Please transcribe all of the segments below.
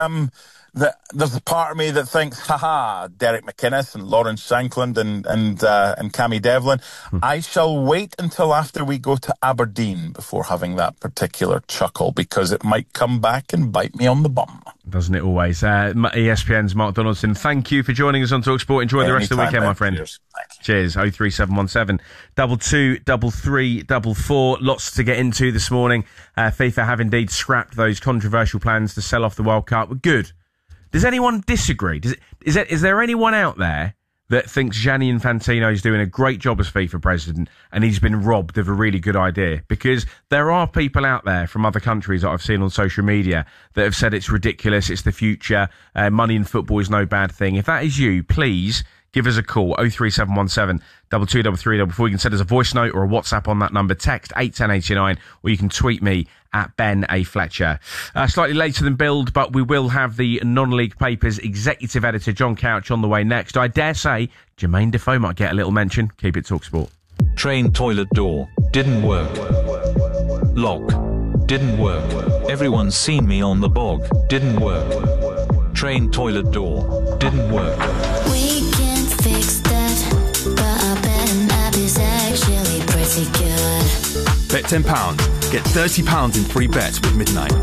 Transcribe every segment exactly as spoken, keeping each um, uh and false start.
Um, that there's a part of me that thinks, haha, Derek McInnes and Lawrence Shankland and and uh, and Cammy Devlin. Hmm. I shall wait until after we go to Aberdeen before having that particular chuckle, because it might come back and bite me on the bum. Doesn't it always? Uh, E S P N's Mark Donaldson, thank you for joining us on TalkSport. Enjoy the rest of the weekend, my friend. Cheers. Cheers. oh three seven one seven, double two, double three, double four. Lots to get into this morning. Uh, FIFA have indeed scrapped those controversial plans to sell off the World Cup. Good. Does anyone disagree? Does it, is, it, is there anyone out there that thinks Gianni Infantino is doing a great job as FIFA president and he's been robbed of a really good idea? Because there are people out there from other countries that I've seen on social media that have said it's ridiculous, it's the future, uh, money in football is no bad thing. If that is you, please give us a call, oh three seven one seven, double two, double three, double four. You can send us a voice note or a WhatsApp on that number, text eight one oh eight nine, or you can tweet me at Ben A. Fletcher. Uh, slightly later than billed, but we will have the non-league papers executive editor John Couch on the way next. I dare say Jermaine Defoe might get a little mention. Keep it TalkSport. Train toilet door didn't work. Lock didn't work. Everyone's seen me on the bog. Didn't work. Train toilet door didn't work. We can fix that, but I bet an app is actually pretty good. Bet ten pounds. Get thirty pounds in free bets with Midnight.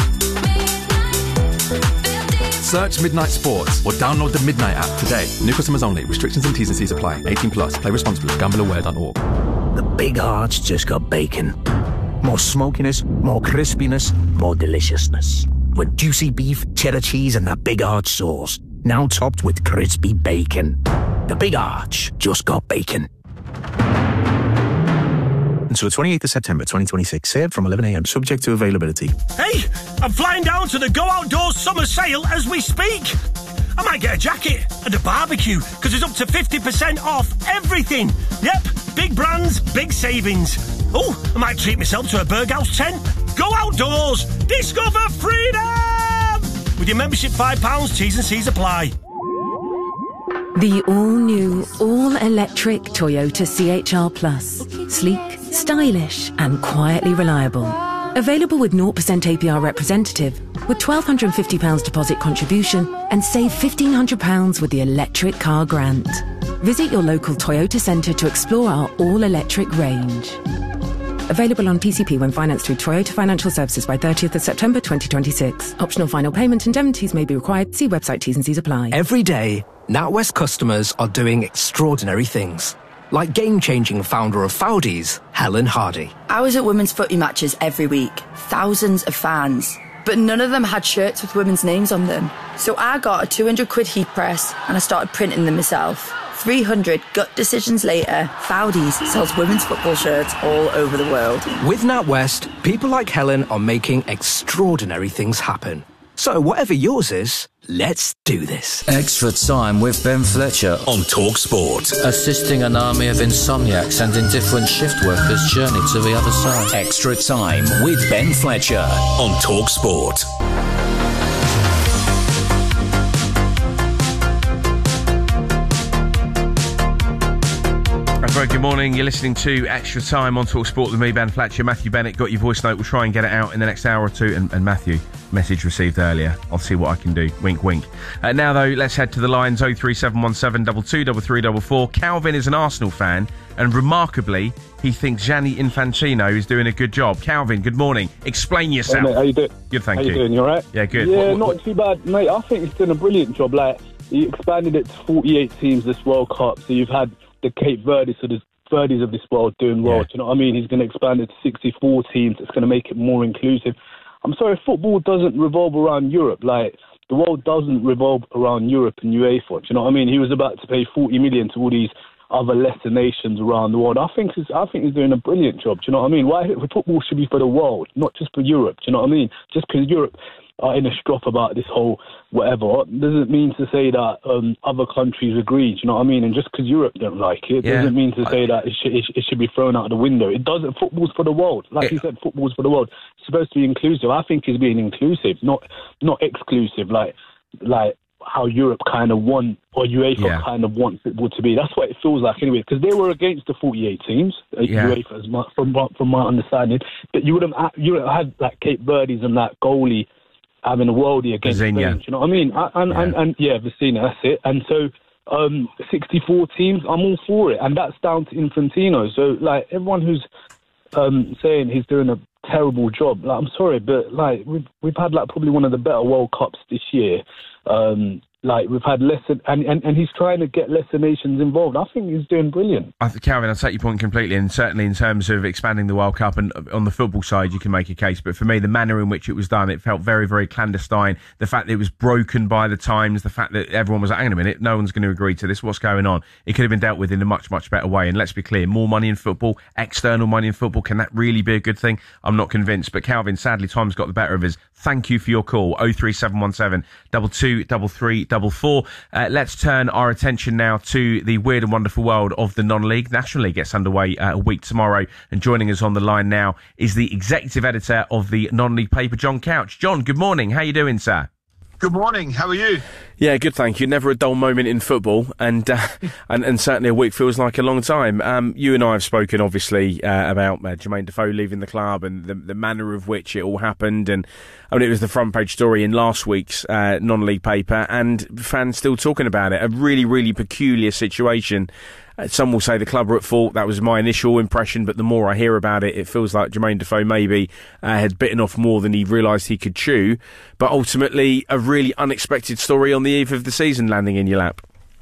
Search Midnight Sports or download the Midnight app today. New customers only. Restrictions and T's and C's apply. eighteen plus. Play responsibly. gamble aware dot org. The Big Arch just got bacon. More smokiness, more crispiness, more deliciousness. With juicy beef, cheddar cheese and that Big Arch sauce. Now topped with crispy bacon. The Big Arch just got bacon. Until the twenty-eighth of September twenty twenty-six. Served from eleven a.m. Subject to availability. Hey, I'm flying down to the Go Outdoors summer sale as we speak. I might get a jacket and a barbecue because it's up to fifty percent off everything. Yep, big brands, big savings. Oh, I might treat myself to a Berghaus tent. Go Outdoors, discover freedom! With your membership five pounds, T's and C's apply. The all-new, all-electric Toyota C H R Plus. Sleek, stylish and quietly reliable. Available with zero percent A P R representative, with one thousand two hundred fifty pounds deposit contribution and save fifteen hundred pounds with the electric car grant. Visit your local Toyota centre to explore our all-electric range. Available on P C P when financed through Toyota Financial Services by thirtieth of September twenty twenty-six. Optional final payment indemnities may be required. See website T's and C's apply. Every day, NatWest customers are doing extraordinary things. Like game-changing founder of Foudies, Helen Hardy. I was at women's footy matches every week. Thousands of fans. But none of them had shirts with women's names on them. So I got a two hundred quid heat press and I started printing them myself. three hundred gut decisions later, Foudies sells women's football shirts all over the world. With NatWest, people like Helen are making extraordinary things happen. So whatever yours is, let's do this. Extra Time with Ben Fletcher on TalkSport. Assisting an army of insomniacs and indifferent shift workers journey to the other side. Extra Time with Ben Fletcher on TalkSport. Very good morning. You're listening to Extra Time on TalkSport with me, Ben Fletcher. Matthew Bennett got your voice note. We'll try and get it out in the next hour or two. And, and Matthew, message received earlier. I'll see what I can do. Wink, wink. Uh, now, though, let's head to the lines. oh three seven one seven, double two, double three, double four. Calvin is an Arsenal fan, and remarkably, he thinks Gianni Infantino is doing a good job. Calvin, good morning. Explain yourself. Hey, mate, how you doing? Good, thank how you. How you doing? You all right? Yeah, good. Yeah, what, what, not what? too bad, mate. I think he's doing a brilliant job. Like, he expanded it to forty-eight teams this World Cup, so you've had the Cape Verde, so there's Verdes of this world doing well. Yeah. Do you know what I mean? He's going to expand it to sixty-four teams. It's going to make it more inclusive. I'm sorry, football doesn't revolve around Europe. Like, the world doesn't revolve around Europe and UEFA. Do you know what I mean? He was about to pay forty million to all these other lesser nations around the world. I think he's, I think he's doing a brilliant job. Do you know what I mean? Why football should be for the world, not just for Europe. Do you know what I mean? Just because Europe are in a strop about this whole whatever doesn't mean to say that um, other countries agree. Do you know what I mean? And just because Europe don't like it yeah. doesn't mean to say that it should, it, it should be thrown out of the window. It doesn't. Football's for the world. Like you said, football's for the world. It's supposed to be inclusive. I think it's being inclusive, not not exclusive. Like like. how Europe kind of want, or UEFA yeah. kind of wants it to be. That's what it feels like anyway, because they were against the forty-eight teams, yeah. UEFA, as my, from, from my understanding. But you would have you would have had like Cape Verde's and that goalie having a worldie against Spain. Vizinha. Do you know what I mean? And, Yeah. and, and yeah, Vizinha, that's it. And so um, sixty-four teams, I'm all for it. And that's down to Infantino. So, like, everyone who's um, saying he's doing a terrible job, like, I'm sorry, but, like, we've, we've had, like, probably one of the better World Cups this year. Um Like, we've had lesser, and, and, and he's trying to get lesser nations involved. I think he's doing brilliant. I think, Calvin, I take your point completely, and certainly in terms of expanding the World Cup, and on the football side, you can make a case. But for me, the manner in which it was done, it felt very, very clandestine. The fact that it was broken by the times, the fact that everyone was like, hang on a minute, no one's going to agree to this. What's going on? It could have been dealt with in a much, much better way. And let's be clear, more money in football, external money in football, can that really be a good thing? I'm not convinced. But Calvin, sadly, time's got the better of us. Thank you for your call. oh three seven one seven, two two three three four four. Uh, let's turn our attention now to the weird and wonderful world of the non-league. National League gets underway uh, a week tomorrow, and joining us on the line now is the executive editor of the non-league paper, John Couch. John, good morning. How are you doing, sir? Good morning. How are you? Yeah, good, thank you. Never a dull moment in football, and uh, and, and certainly a week feels like a long time. Um, you and I have spoken, obviously, uh, about uh, Jermaine Defoe leaving the club and the, the manner of which it all happened. And I mean, it was the front page story in last week's uh, non-league paper, and fans still talking about it. A really, really peculiar situation. Uh, some will say the club were at fault. That was my initial impression, but the more I hear about it, it feels like Jermaine Defoe maybe uh, had bitten off more than he realised he could chew. But ultimately, a really unexpected story on the eve of the season landing in your lap.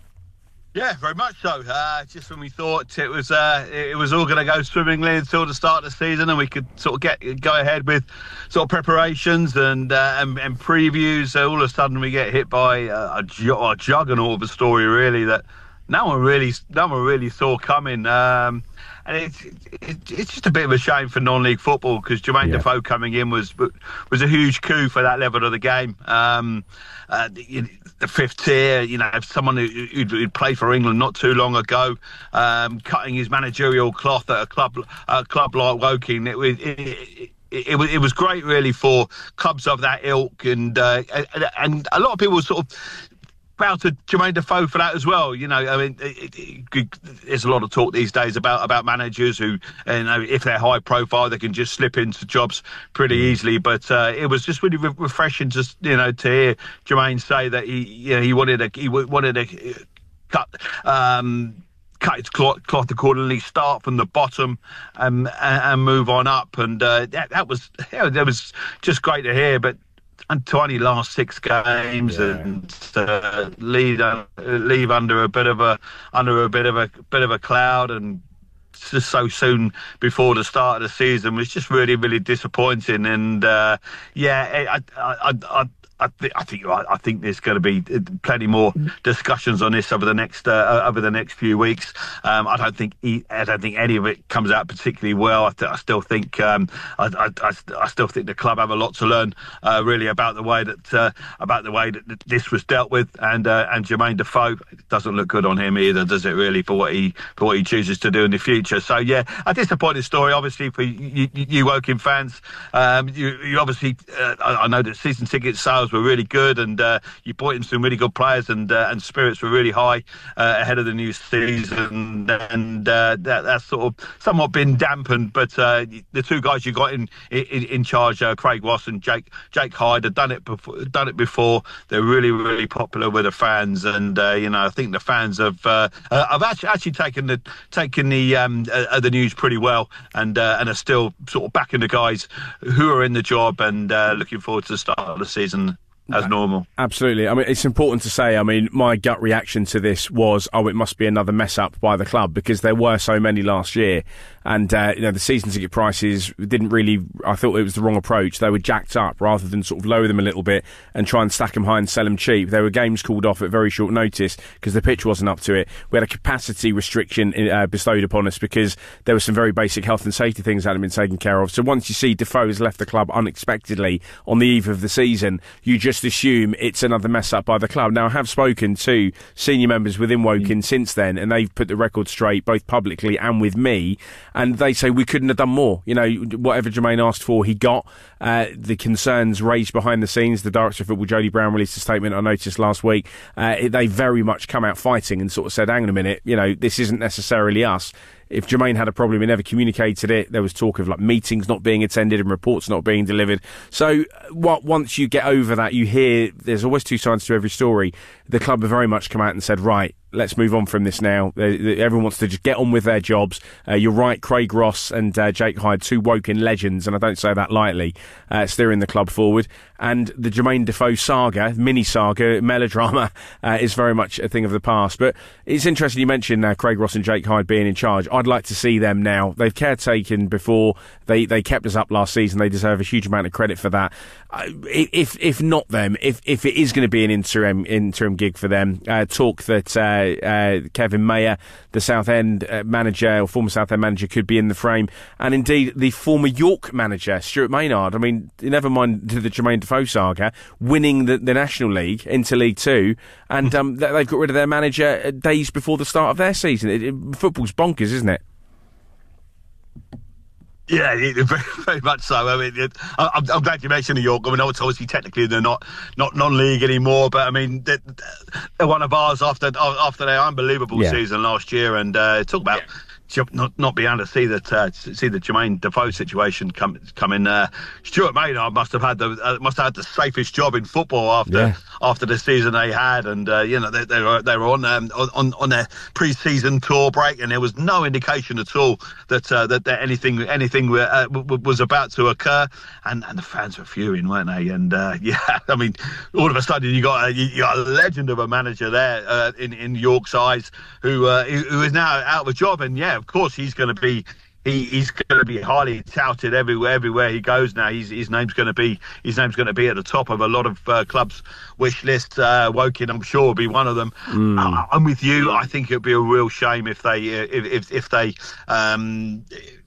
Yeah, very much so. Uh, just when we thought it was uh, it was all going to go swimmingly until the start of the season, and we could sort of get go ahead with sort of preparations and uh, and, and previews, uh, all of a sudden we get hit by uh, a, ju- a juggernaut of a story, really, that no one really no one really saw coming. Um, and it's it, it's just a bit of a shame for non-league football, because Jermaine yeah. Defoe coming in was was a huge coup for that level of the game. Um, uh, the, the fifth tier, you know, someone who, who'd played for England not too long ago, um, cutting his managerial cloth at a club a club like Woking. It was. It, it, It was it was great, really, for clubs of that ilk, and uh, and a lot of people sort of bow to Jermaine Defoe for that as well. You know, I mean, it, it, it, there's a lot of talk these days about about managers who, you know, if they're high profile, they can just slip into jobs pretty easily. But uh, it was just really re- refreshing, just you know, to hear Jermaine say that he, you know, he wanted a he wanted a cut. Um, cut its cloth, cloth accordingly, start from the bottom um, and, and move on up. And uh, that, that was yeah, that was just great to hear. But and to only last six games yeah. and uh, lead uh, leave under a bit of a under a bit of a bit of a cloud, and just so soon before the start of the season was just really really disappointing. And uh, yeah, I I. I, I I, th- I think I think there's going to be plenty more discussions on this over the next uh, over the next few weeks. Um, I don't think he, I don't think any of it comes out particularly well. I, th- I still think um, I, I, I still think the club have a lot to learn, uh, really, about the way that uh, about the way that this was dealt with. And uh, and Jermaine Defoe, it doesn't look good on him either, does it? Really, for what he for what he chooses to do in the future. So yeah, a disappointing story, obviously, for you, you, you Woking fans. Um, you, you obviously, uh, I, I know that season ticket sales were really good, and uh, you brought in some really good players, and uh, and spirits were really high uh, ahead of the new season, and uh, that, that's sort of somewhat been dampened. But uh, the two guys you got in in, in charge, uh, Craig Ross and Jake Jake Hyde, have done it before. Done it before. They're really really popular with the fans, and uh, you know I think the fans have uh, uh, have actually, actually taken the taken the um, uh, the news pretty well, and uh, and are still sort of backing the guys who are in the job, and uh, looking forward to the start of the season as normal. Absolutely. I mean, it's important to say, I mean, my gut reaction to this was, oh, it must be another mess up by the club, because there were so many last year. And, uh, you know, the season ticket prices didn't really, I thought it was the wrong approach. They were jacked up rather than sort of lower them a little bit and try and stack them high and sell them cheap. There were games called off at very short notice because the pitch wasn't up to it. We had a capacity restriction uh, bestowed upon us because there were some very basic health and safety things that had been taken care of. So once you see Defoe has left the club unexpectedly on the eve of the season, you just assume it's another mess up by the club. Now, I have spoken to senior members within Woking mm. since then, and they've put the record straight, both publicly and with me, and they say we couldn't have done more. You know, whatever Jermaine asked for, he got. Uh, the concerns raised behind the scenes, the director of football, Jody Brown, released a statement I noticed last week. Uh, they very much come out fighting and sort of said, hang on a minute, you know, this isn't necessarily us. if Jermaine had a problem, he never communicated it. There was talk of like meetings not being attended and reports not being delivered. So what once you get over that, you hear there's always two sides to every story. The club have very much come out and said, right, let's move on from this now. Everyone wants to just get on with their jobs. Uh, you're right, Craig Ross and uh, Jake Hyde, two Woking legends, and I don't say that lightly, uh, steering the club forward. And the Jermaine Defoe saga, mini-saga, melodrama, uh, is very much a thing of the past. But it's interesting you mentioned uh, Craig Ross and Jake Hyde being in charge. I'd like to see them now. They've caretaken before. They they kept us up last season. They deserve a huge amount of credit for that. Uh, if if not them, if if it is going to be an interim interim gig for them, uh, talk that uh, uh, Kevin Mayer, the Southend uh, manager or former Southend manager, could be in the frame, and indeed the former York manager Stuart Maynard. I mean, never mind the Jermaine Defoe saga, winning the, the National League into League Two, and um, they've got rid of their manager days before the start of their season. It, it, football's bonkers, isn't it? Yeah, it, very, very much so. I mean, it, I, I'm, I'm glad you mentioned New York. I mean, obviously, technically, they're not not non-league anymore, but I mean, they're, they're one of ours after after their unbelievable yeah. season last year. And uh, talk about yeah. not not being able to see that uh, see the Jermaine Defoe situation come come in. Uh, Stuart Maynard must have had the uh, must have had the safest job in football after yeah. after the season they had, and uh, you know they, they were they were on um, on on their pre-season tour break, and there was no indication at all that uh, that, that anything anything were, uh, w- was about to occur, and, and the fans were fuming, weren't they? And uh, yeah, I mean, all of a sudden you got a, you got a legend of a manager there uh, in in York's eyes, who uh, who is now out of a job, and yeah. Of course, he's going to be he, he's going to be highly touted everywhere. Everywhere he goes now, he's, his name's going to be his name's going to be at the top of a lot of uh, clubs' wish lists. Uh, Woking, I'm sure, will be one of them. Mm. I, I'm with you. I think it'd be a real shame if they if if, if they. Um,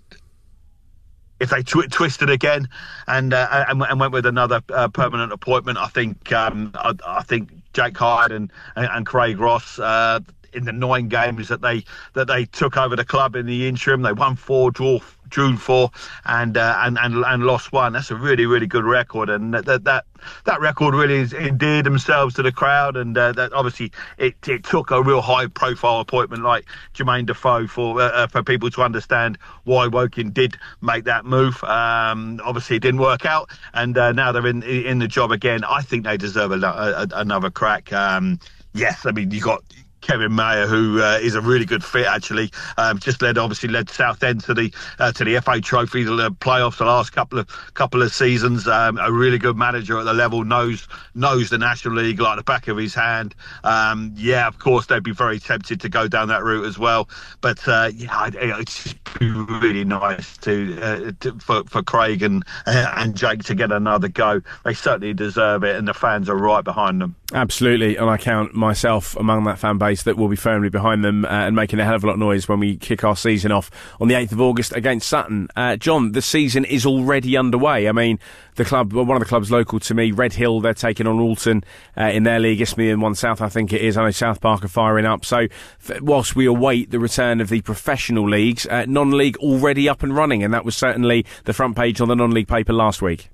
If they tw- twisted again and, uh, and and went with another uh, permanent appointment, I think um, I, I think Jake Hyde and and, and Craig Ross. Uh, in the nine games that they that they took over the club in the interim, they won four, draw, drew four, and uh, and and and lost one. That's a really really good record, and that that that, that record really has endeared themselves to the crowd. And uh, that obviously it, it took a real high profile appointment like Jermaine Defoe for uh, for people to understand why Woking did make that move. Um, obviously it didn't work out, and uh, now they're in in the job again. I think they deserve a, a, another crack. Um, yes, I mean you got Kevin Mayer, who uh, is a really good fit, actually. Um, just led, obviously, led Southend to the uh, to the F A Trophy, the playoffs, the last couple of couple of seasons. Um, a really good manager at the level, knows knows the National League like the back of his hand. Um, yeah, of course, they'd be very tempted to go down that route as well. But uh, yeah, it's just really nice to, uh, to for for Craig and uh, and Jake to get another go. They certainly deserve it, and the fans are right behind them. Absolutely, and I count myself among that fan base that will be firmly behind them uh, and making a hell of a lot of noise when we kick our season off on the eighth of August against Sutton. Uh, John, the season is already underway. I mean, the club, well, one of the clubs local to me, Red Hill, they're taking on Alton uh, in their league, Isthmian One South, I think it is. I know South Park are firing up. So f- whilst we await the return of the professional leagues, uh, non-league already up and running, and that was certainly the front page on the non-league paper last week.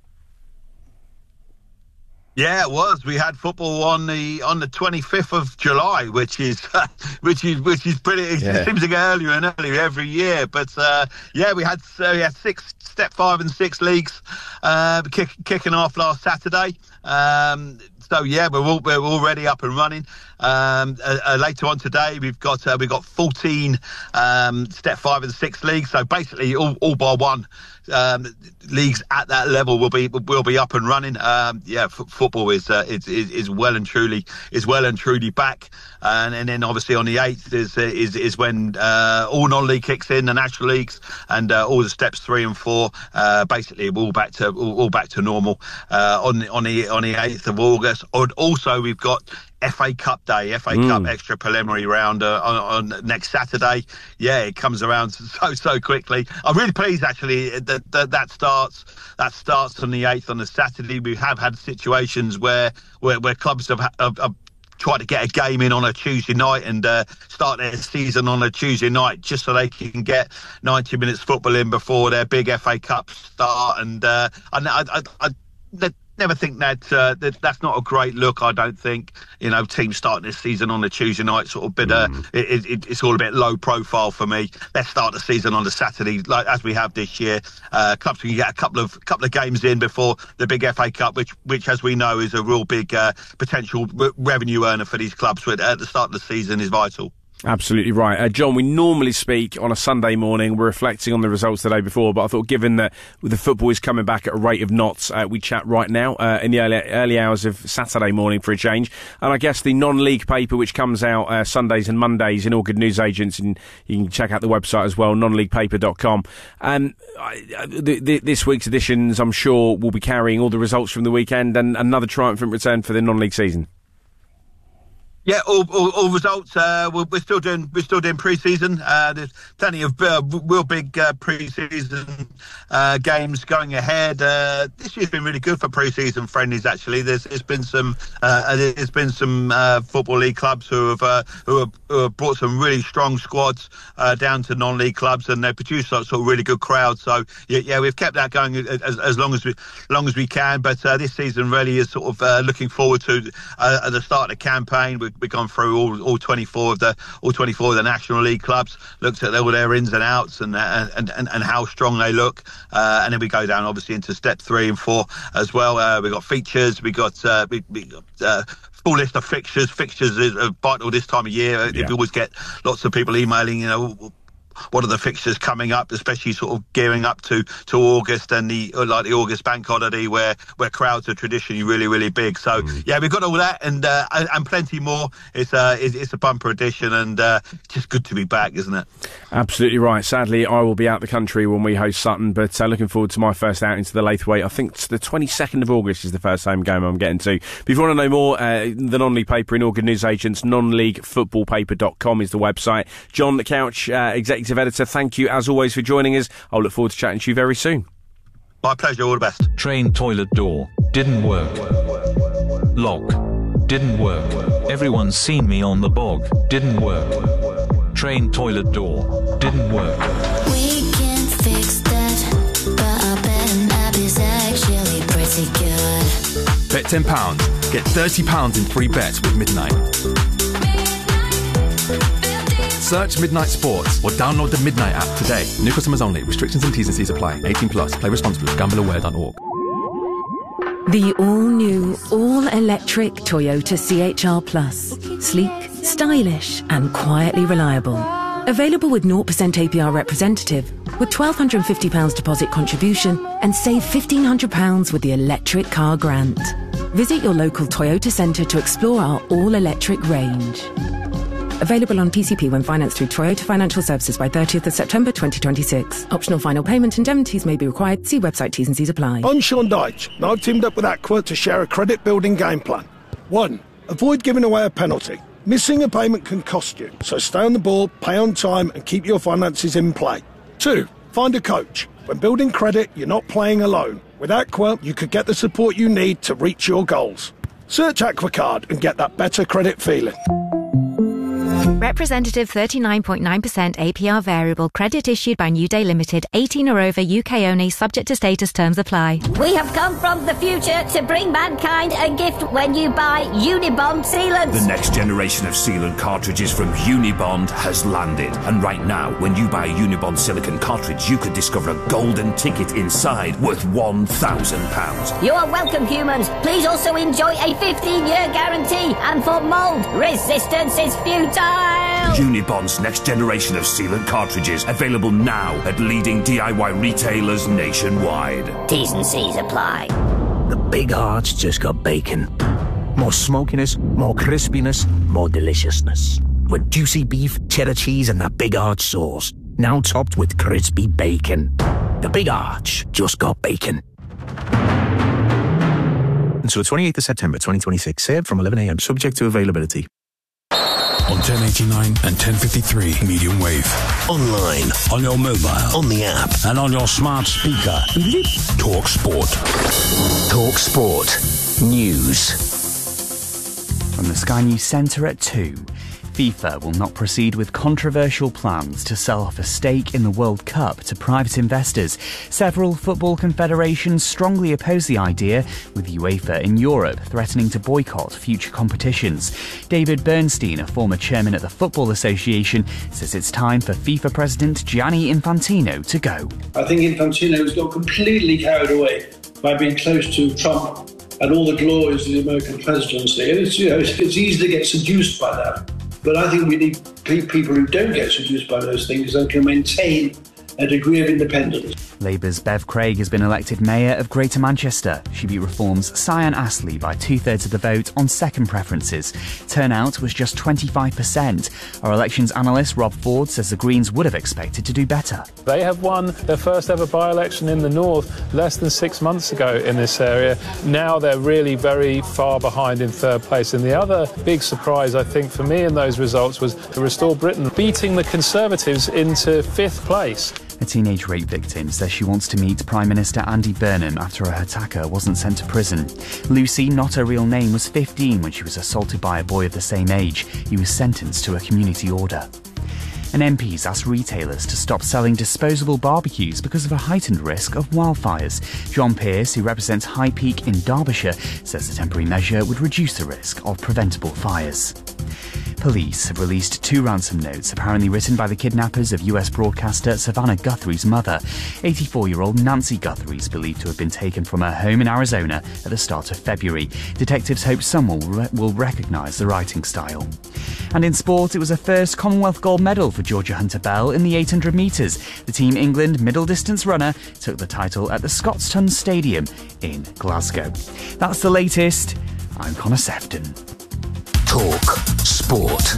Yeah, it was. We had football on the on the twenty-fifth of July, which is which is which is pretty. It yeah. seems to go earlier and earlier every year. But uh, yeah, we had uh, we had six step five and six leagues uh, kick, kicking off last Saturday. Um, so yeah, we're all, we're already up and running. Um, uh, uh, later on today, we've got uh, we've got fourteen um, step five and six leagues. So basically, all, all by one. Um, leagues at that level will be will be up and running. Um, yeah, f- football is, uh, is is is well and truly is well and truly back. And, and then obviously on the eighth is is is when uh, all non-league kicks in, the national leagues, and uh, all the steps three and four uh, basically all back to all, all back to normal uh, on on the on the eighth of August. And also we've got F A Cup Day, F A mm. Cup extra preliminary round uh, on, on next Saturday. Yeah, it comes around so so quickly. I'm really pleased actually that that, that starts that starts on the eighth on the Saturday. We have had situations where where, where clubs have, have, have try to get a game in on a Tuesday night and uh, start their season on a Tuesday night just so they can get ninety minutes football in before their big F A Cup start. And uh, I, I, I, I never think that, uh, that that's not a great look. I don't think you know, teams starting this season on a Tuesday night sort of bit, uh, Mm. it, it, it's all a bit low profile for me. Let's start the season on the Saturday, like as we have this year. Uh, clubs can get a couple of couple of games in before the big F A Cup, which, which as we know, is a real big uh, potential re- revenue earner for these clubs. So at the start of the season is vital. Absolutely right. Uh, John, we normally speak on a Sunday morning. We're reflecting on the results the day before, but I thought given that the football is coming back at a rate of knots, uh, we chat right now uh, in the early, early hours of Saturday morning for a change. And I guess the non-league paper, which comes out uh, Sundays and Mondays in all good newsagents, and you can check out the website as well, non league paper dot com. Um, I, the, the, this week's editions, I'm sure, will be carrying all the results from the weekend and another triumphant return for the non-league season. Yeah, all, all, all results. Uh, we're, we're still doing. We're still doing pre-season. Uh, there's plenty of uh, real big uh, pre-season uh, games going ahead. Uh, this year's been really good for pre-season friendlies. Actually, there's, there's been some. Uh, there's been some uh, football league clubs who have uh, who, have, who have brought some really strong squads uh, down to non-league clubs, and they produce sort of, sort of really good crowds. So yeah, yeah, we've kept that going as, as long as we long as we can. But uh, this season really is sort of uh, looking forward to uh, at the start of the campaign. We, We've gone through all, all twenty-four of the all twenty-four of the National League clubs, looked at all their ins and outs and uh, and, and and how strong they look, uh, and then we go down obviously into step three and four as well. Uh, we got features, we got uh, we, we got uh, full list of fixtures. Fixtures is vital this time of year. Yeah. You always get lots of people emailing, you know, what are the fixtures coming up, especially sort of gearing up to, to August and the like the August bank holiday where, where crowds are traditionally really, really big. So, mm. yeah, we've got all that and uh, and, and plenty more. It's, uh, it's, it's a bumper edition and uh, just good to be back, isn't it? Absolutely right. Sadly, I will be out the country when we host Sutton, but uh, looking forward to my first outing to the Lathwaite. I think it's the twenty-second of August is the first home game I'm getting to. But if you want to know more, uh, the non-league paper in all good news agents, non league football paper dot com is the website. John the Couch, uh, executive editor, thank you as always for joining us. I'll look forward to chatting to you very soon. My pleasure, all the best. Train toilet door didn't work. Lock didn't work. Everyone's seen me on the bog. Didn't work. Train toilet door didn't work. We can fix that, but our betting app is actually pretty good. Bet ten pounds. Get thirty pounds in free bets with Midnight. Search Midnight Sports or download the Midnight app today. New customers only. Restrictions and T's and C's apply. eighteen plus. Play responsibly. gamble aware dot org. The all-new, all-electric Toyota C H R Plus. Sleek, stylish and quietly reliable. Available with zero percent A P R representative with one thousand two hundred fifty pounds deposit contribution and save fifteen hundred pounds with the electric car grant. Visit your local Toyota centre to explore our all-electric range. Available on P C P when financed through Toyota Financial Services by thirtieth of September twenty twenty-six. Optional final payment indemnities may be required. See website T's and C's apply. I'm Sean Dyche, and I've teamed up with Aqua to share a credit-building game plan. One, avoid giving away a penalty. Missing a payment can cost you, so stay on the ball, pay on time, and keep your finances in play. Two, find a coach. When building credit, you're not playing alone. With Aqua, you could get the support you need to reach your goals. Search AquaCard and get that better credit feeling. Representative thirty-nine point nine percent A P R variable credit issued by New Day Limited, eighteen or over, U K only, subject to status, terms apply. We have come from the future to bring mankind a gift when you buy Unibond sealants. The next generation of sealant cartridges from Unibond has landed. And right now, when you buy a Unibond silicone cartridge, you could discover a golden ticket inside worth one thousand pounds. You are welcome, humans. Please also enjoy a fifteen-year guarantee. And for mould, resistance is futile. Unibond's next generation of sealant cartridges, available now at leading D I Y retailers nationwide. T's and C's apply. The Big Arch just got bacon. More smokiness, more crispiness, more deliciousness. With juicy beef, cheddar cheese and that Big Arch sauce. Now topped with crispy bacon. The Big Arch just got bacon. Until the twenty-eighth of September twenty twenty-six. Served from eleven a.m. Subject to availability. On ten eighty-nine and ten fifty-three medium wave. Online, on your mobile, on the app, and on your smart speaker. Talk Sport. Talk Sport. News. From the Sky News Centre at two. FIFA will not proceed with controversial plans to sell off a stake in the World Cup to private investors. Several football confederations strongly oppose the idea, with UEFA in Europe threatening to boycott future competitions. David Bernstein, a former chairman at the Football Association, says it's time for FIFA President Gianni Infantino to go. I think Infantino has got completely carried away by being close to Trump and all the glories of the American presidency. And it's, you know, it's, it's easy to get seduced by that. But I think we need pe- people who don't get seduced by those things and can maintain a degree of independence. Labour's Bev Craig has been elected Mayor of Greater Manchester. She beat Reform's Cyan Astley by two-thirds of the vote on second preferences. Turnout was just twenty-five percent. Our elections analyst Rob Ford says the Greens would have expected to do better. They have won their first ever by-election in the north less than six months ago in this area. Now they're really very far behind in third place. And the other big surprise, I think, for me in those results was to Restore Britain beating the Conservatives into fifth place. A teenage rape victim says she wants to meet Prime Minister Andy Burnham after her attacker wasn't sent to prison. Lucy, not her real name, was fifteen when she was assaulted by a boy of the same age. He was sentenced to a community order. And M Ps asked retailers to stop selling disposable barbecues because of a heightened risk of wildfires. John Pearce, who represents High Peak in Derbyshire, says the temporary measure would reduce the risk of preventable fires. Police have released two ransom notes apparently written by the kidnappers of U S broadcaster Savannah Guthrie's mother. eighty-four-year-old Nancy Guthrie is believed to have been taken from her home in Arizona at the start of February. Detectives hope someone will, re- will recognise the writing style. And in sport, it was a first Commonwealth gold medal for Georgia Hunter-Bell in the eight hundred metres. The Team England middle distance runner took the title at the Scottstoun Stadium in Glasgow. That's the latest. I'm Connor Sefton. Talk Sport.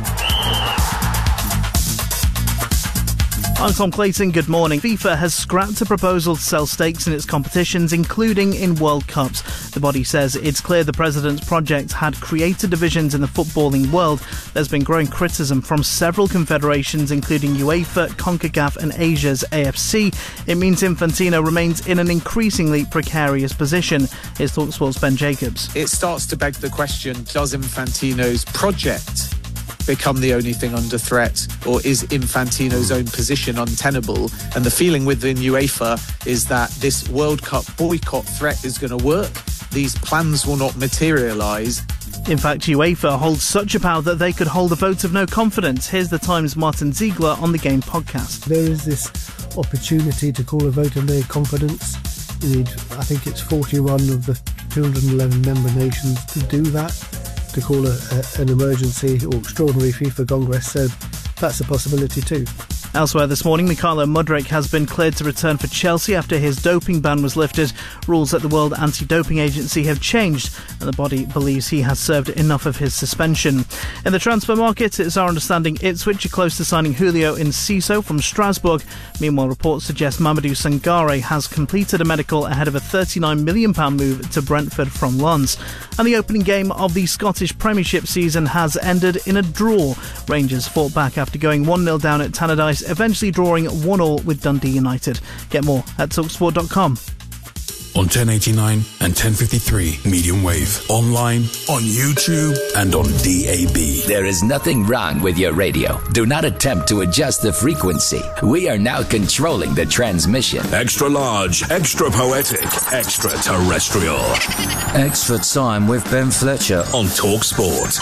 I'm Tom Clayton, good morning. FIFA has scrapped a proposal to sell stakes in its competitions, including in World Cups. The body says it's clear the president's project had created divisions in the footballing world. There's been growing criticism from several confederations, including UEFA, CONCACAF and Asia's A F C. It means Infantino remains in an increasingly precarious position. Here's TalkSport's Ben Jacobs. It starts to beg the question, does Infantino's project become the only thing under threat, or is Infantino's own position untenable? And the feeling within UEFA is that this World Cup boycott threat is going to work. These plans will not materialise. In fact, UEFA holds such a power that they could hold a vote of no confidence. Here's the Times' Martin Ziegler on The Game podcast. There is this opportunity to call a vote of no confidence. You need, I think it's forty-one of the two hundred eleven member nations to do that, to call a, a, an emergency or extraordinary FIFA Congress, so that's a possibility too. Elsewhere this morning, Mykhailo Mudryk has been cleared to return for Chelsea after his doping ban was lifted. Rules at the World Anti-Doping Agency have changed, and the body believes he has served enough of his suspension. In the transfer market, it's our understanding Ipswich are close to signing Julio Enciso from Strasbourg. Meanwhile, reports suggest Mamadou Sangare has completed a medical ahead of a thirty-nine million pounds move to Brentford from Lens. And the opening game of the Scottish Premiership season has ended in a draw. Rangers fought back after going one nil down at Tannadice, eventually drawing one all with Dundee United. Get more at talksport dot com. On ten eighty-nine and ten fifty-three medium wave. Online, on YouTube and on D A B. There is nothing wrong with your radio. Do not attempt to adjust the frequency. We are now controlling the transmission. Extra large, extra poetic, extra terrestrial. Extra time with Ben Fletcher on Talk Sport.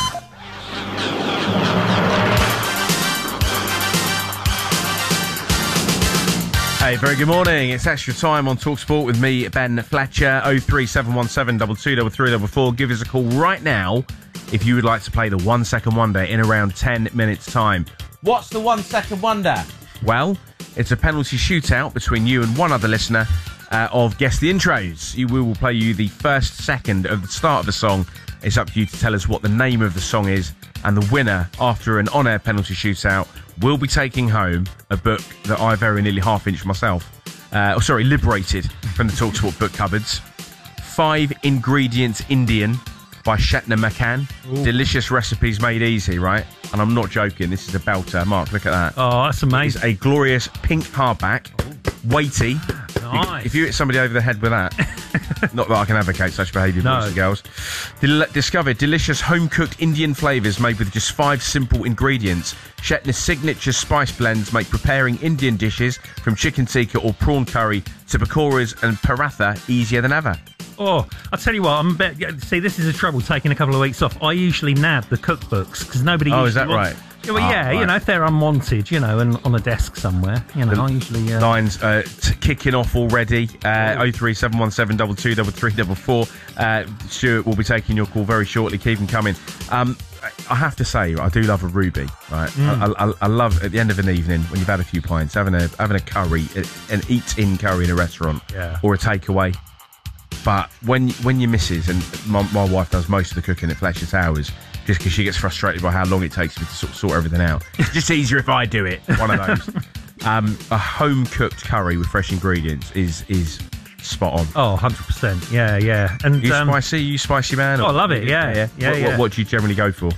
Hey, very good morning. It's Extra Time on TalkSport with me, Ben Fletcher. oh three seven one seven two two three three four four. Give us a call right now if you would like to play the One Second Wonder in around ten minutes' time. What's the One Second Wonder? Well, it's a penalty shootout between you and one other listener uh, of Guess the Intros. You, we will play you the first second of the start of the song. It's up to you to tell us what the name of the song is, and the winner, after an on-air penalty shootout, will be taking home a book that I very nearly half-inched myself. Uh, oh, sorry, liberated from the TalkSport book cupboards. Five Ingredients Indian by Shetna McCann. Ooh. Delicious recipes made easy, right? And I'm not joking, this is a belter. Mark, look at that. Oh, that's amazing. It's a glorious pink hardback, weighty, Nice. If you hit somebody over the head with that, not that I can advocate such behaviour, No. boys and girls. Del- discover delicious home-cooked Indian flavours made with just five simple ingredients. Shetner's signature spice blends make preparing Indian dishes from chicken tikka or prawn curry to pakoras and paratha easier than ever. Oh, I'll tell you what, I'm a bit, yeah, see, this is the trouble taking a couple of weeks off. I usually nab the cookbooks because nobody Oh, usually is that wants- right? Yeah, well, Oh, yeah, you right. know, if they're unwanted, you know, and on a desk somewhere, you know, The I usually... Uh, Lines uh, t- kicking off already. Uh, oh three seven one seven two two three three four four. Uh, Stuart will be taking your call very shortly. Keep them coming. Um, I have to say, I do love a Ruby. Right, Mm. I, I, I love at the end of an evening when you've had a few pints, having a having a curry, an eat-in curry in a restaurant, Yeah. or a takeaway. But when when your missus, and my, my wife does most of the cooking at Fletcher Towers, just because she gets frustrated by how long it takes me to sort, sort everything out. It's just easier if I do it. One of those. um, a home-cooked curry with fresh ingredients is is spot on. Oh, one hundred percent. Yeah, yeah. And You um, spicy? You spicy man? Oh, I love it, yeah. Yeah, what, yeah. What, what do you generally go for?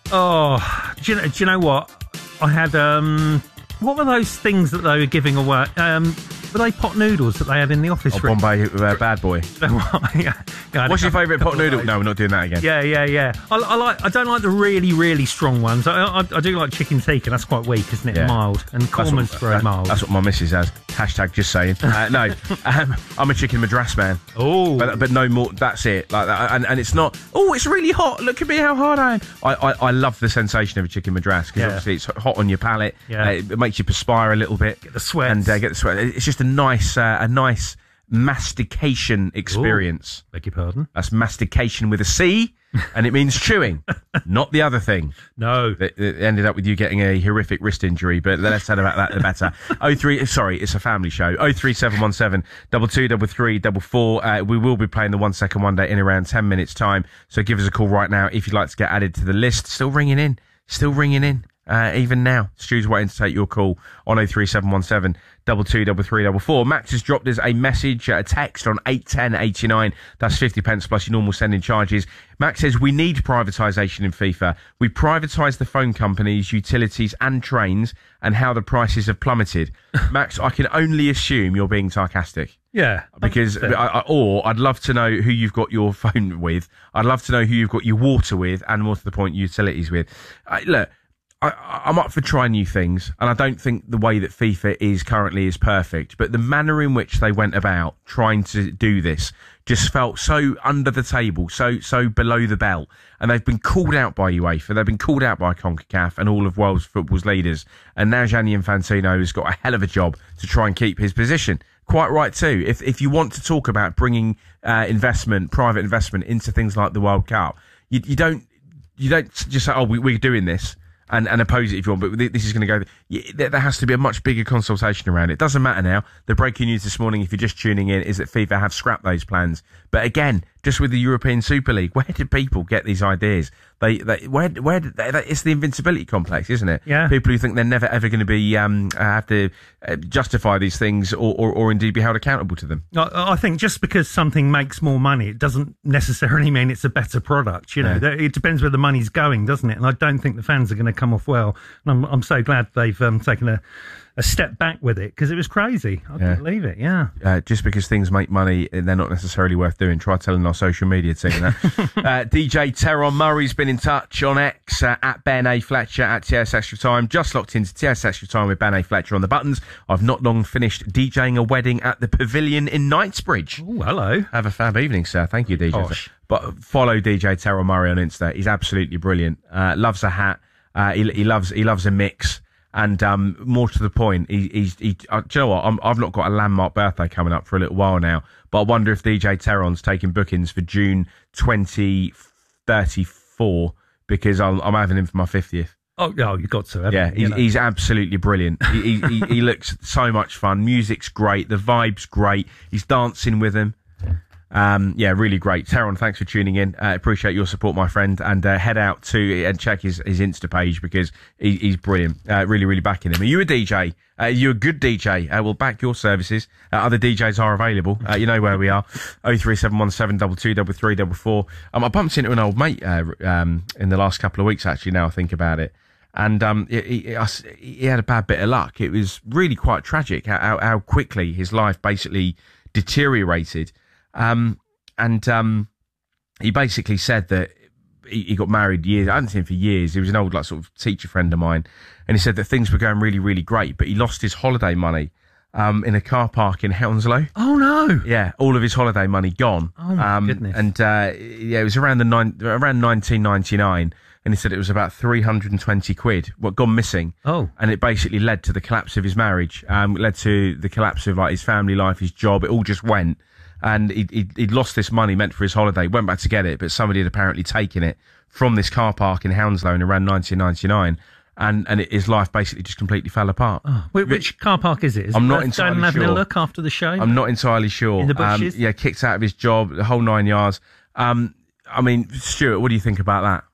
Oh, do you, know, do you know what? I had, um, what were those things that they were giving away? Um, were they pot noodles that they had in the office? Oh, Bombay uh, Bad Boy. yeah. Yeah, What's your couple- favourite pot couple of noodle? those. No, we're not doing that again. Yeah, yeah, yeah. I, I like. I don't like the really, really strong ones. I, I, I do like chicken tikka. That's quite weak, isn't it? Yeah. Mild. And That's korma's what- very that- mild. That's what my missus has. Hashtag just saying. Uh, no, um, I'm a chicken madras man. Oh, but but no more. That's it. Like that, and and it's not. Oh, it's really hot. Look at me, how hard I am. I I, I love the sensation of a chicken madras because Yeah. obviously it's hot on your palate. Yeah. Uh, it makes you perspire a little bit. Get the sweats. and uh, get the sweat. It's just a nice uh, a nice mastication experience. Beg your pardon? That's mastication with a C, and it means chewing, not the other thing. No. That, that ended up with you getting a horrific wrist injury, but the less said about that, the better. oh three, sorry, it's a family show. oh three seven one seven two two three three four four. Uh, we will be playing the one second one day in around ten minutes time, so give us a call right now if you'd like to get added to the list. Still ringing in, still ringing in. Uh, even now, Stu's waiting to take your call on oh three seven one seven two two three three four four. Max has dropped us a message, uh, a text on eight ten eighty-nine. That's fifty pence plus your normal sending charges. Max says, we need privatisation in FIFA. We privatised the phone companies, utilities and trains, and how the prices have plummeted. Max, I can only assume you're being sarcastic. Yeah. Because, I, I, or I'd love to know who you've got your phone with. I'd love to know who you've got your water with, and more to the point, utilities with. Uh, look, I, I'm up for trying new things, and I don't think the way that FIFA is currently is perfect, but the manner in which they went about trying to do this just felt so under the table, so so below the belt, and they've been called out by UEFA, they've been called out by CONCACAF and all of world's football's leaders, and now Gianni Infantino has got a hell of a job to try and keep his position. Quite right too. If if you want to talk about bringing uh, investment, private investment into things like the World Cup, you, you don't you don't just say, oh, we, we're doing this. And, and oppose it if you want, but this is going to go. There, there has to be a much bigger consultation around it. Doesn't matter now. The breaking news this morning, if you're just tuning in, is that FIFA have scrapped those plans. But again, just with the European Super League, where did people get these ideas? They, they where, where did they, they, it's the invincibility complex, isn't it? Yeah. People who think they're never ever going to be um uh, have to uh, justify these things or, or or indeed be held accountable to them. I, I think just because something makes more money, it doesn't necessarily mean it's a better product. You know, Yeah. it depends where the money's going, doesn't it? And I don't think the fans are going to come off well. And I'm, I'm so glad they've um, taken a, a step back with it because it was crazy. I Yeah. couldn't believe it. Yeah. Uh, just because things make money, they're not necessarily worth doing. Try telling our social media team that. uh, D J Teron Murray's been in touch on X uh, at Ben A. Fletcher at T S Extra Time. Just locked into T S Extra Time with Ben A. Fletcher on the buttons. I've not long finished DJing a wedding at the Pavilion in Knightsbridge. Oh, hello. Have a fab evening, sir. Thank you, D J. Gosh. But follow D J Teron Murray on Insta. He's absolutely brilliant. Uh, loves a hat. Uh, he, he loves he loves a mix. And um, more to the point, he, he's. He, uh, do you know what? I'm, I've not got a landmark birthday coming up for a little while now, but I wonder if D J Teron's taking bookings for June twenty thirty-four because I'm, I'm having him for my fiftieth. Oh, oh, you've got to. haven't Yeah, you? he's, You know. he's absolutely brilliant. He, he, he, he looks so much fun. Music's great. The vibe's great. He's dancing with him. Um, yeah, really great. Teron, thanks for tuning in. Uh, appreciate your support, my friend. And uh, head out to and check his, his Insta page because he, he's brilliant. Uh, really, really backing him. Are you a D J? Uh, are you a good D J? Uh, we'll back your services. Uh, other D Js are available. Uh, you know where we are. oh three seven one seven two two three three four four. Um, I bumped into an old mate uh, um, in the last couple of weeks, actually, now I think about it. And um, he, he, he had a bad bit of luck. It was really quite tragic how, how quickly his life basically deteriorated. Um, and um, he basically said that he, he got married years, I hadn't seen him for years. He was an old like sort of teacher friend of mine. And he said that things were going really, really great, but he lost his holiday money um, in a car park in Hounslow. Oh, no. Yeah, all of his holiday money gone. Oh, my um, goodness. And uh, yeah, it was around the nine, around nineteen ninety-nine. And he said it was about three hundred twenty quid, what gone missing. Oh. And it basically led to the collapse of his marriage, um, led to the collapse of like his family life, his job. It all just went. And he'd, he'd, he'd lost this money meant for his holiday, went back to get it, but somebody had apparently taken it from this car park in Hounslow in around nineteen ninety-nine. And, and it, his life basically just completely fell apart. Oh, which, which car park is it? Is I'm it not worth entirely going and having sure. a look after the show? I'm not entirely sure. In the bushes? Um, yeah, kicked out of his job, the whole nine yards. Um, I mean, Stuart, what do you think about that?